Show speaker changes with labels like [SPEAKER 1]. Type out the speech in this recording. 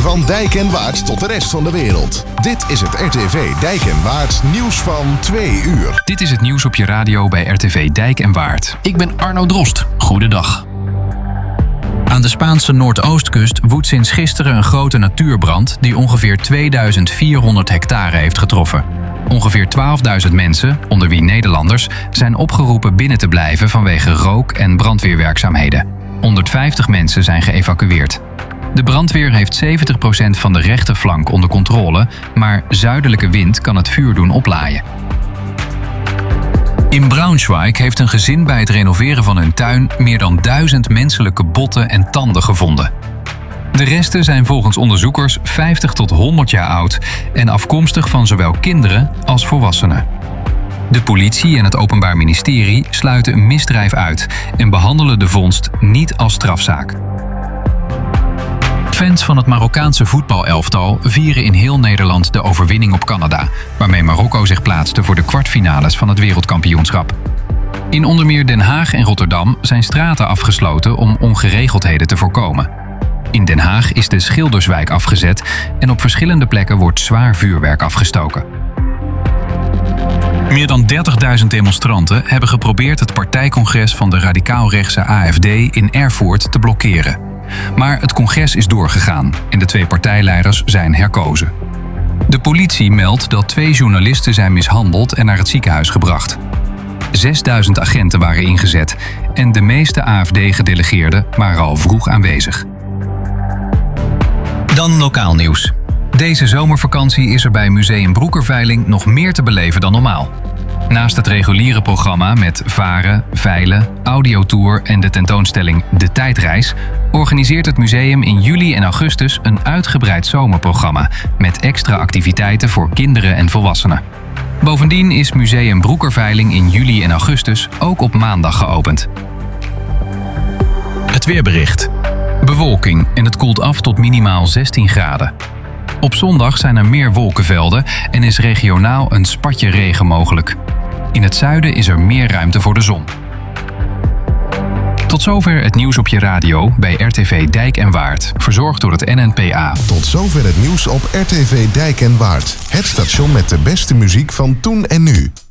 [SPEAKER 1] Van Dijk en Waard tot de rest van de wereld. Dit is het RTV Dijk en Waard nieuws van 2 uur.
[SPEAKER 2] Dit is het nieuws op je radio bij RTV Dijk en Waard. Ik ben Arno Drost. Goedendag. Aan de Spaanse Noordoostkust woedt sinds gisteren een grote natuurbrand die ongeveer 2400 hectare heeft getroffen. Ongeveer 12.000 mensen, onder wie Nederlanders, zijn opgeroepen binnen te blijven vanwege rook- en brandweerwerkzaamheden. 150 mensen zijn geëvacueerd. De brandweer heeft 70% van de rechterflank onder controle, maar zuidelijke wind kan het vuur doen oplaaien. In Braunschweig heeft een gezin bij het renoveren van hun tuin meer dan 1000 menselijke botten en tanden gevonden. De resten zijn volgens onderzoekers 50 tot 100 jaar oud en afkomstig van zowel kinderen als volwassenen. De politie en het Openbaar Ministerie sluiten een misdrijf uit en behandelen de vondst niet als strafzaak. Fans van het Marokkaanse voetbalelftal vieren in heel Nederland de overwinning op Canada, waarmee Marokko zich plaatste voor de kwartfinales van het wereldkampioenschap. In onder meer Den Haag en Rotterdam zijn straten afgesloten om ongeregeldheden te voorkomen. In Den Haag is de Schilderswijk afgezet en op verschillende plekken wordt zwaar vuurwerk afgestoken. Meer dan 30.000 demonstranten hebben geprobeerd het partijcongres van de radicaal-rechtse AfD in Erfurt te blokkeren. Maar het congres is doorgegaan en de 2 partijleiders zijn herkozen. De politie meldt dat 2 journalisten zijn mishandeld en naar het ziekenhuis gebracht. 6000 agenten waren ingezet en de meeste AfD-gedelegeerden waren al vroeg aanwezig. Dan lokaal nieuws. Deze zomervakantie is er bij Museum Broekerveiling nog meer te beleven dan normaal. Naast het reguliere programma met varen, veilen, audiotour en de tentoonstelling De Tijdreis organiseert het museum in juli en augustus een uitgebreid zomerprogramma met extra activiteiten voor kinderen en volwassenen. Bovendien is Museum Broekerveiling in juli en augustus ook op maandag geopend. Het weerbericht. Bewolking en het koelt af tot minimaal 16 graden. Op zondag zijn er meer wolkenvelden en is regionaal een spatje regen mogelijk. In het zuiden is er meer ruimte voor de zon. Tot zover het nieuws op je radio bij RTV Dijk en Waard, verzorgd door het NNPA.
[SPEAKER 1] Tot zover het nieuws op RTV Dijk en Waard. Het station met de beste muziek van toen en nu.